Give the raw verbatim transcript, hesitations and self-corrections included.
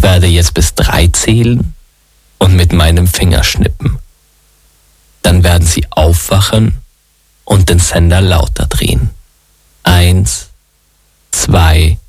Ich werde jetzt bis drei zählen und mit meinem Finger schnippen. Dann werden Sie aufwachen und den Sender lauter drehen. Eins, zwei,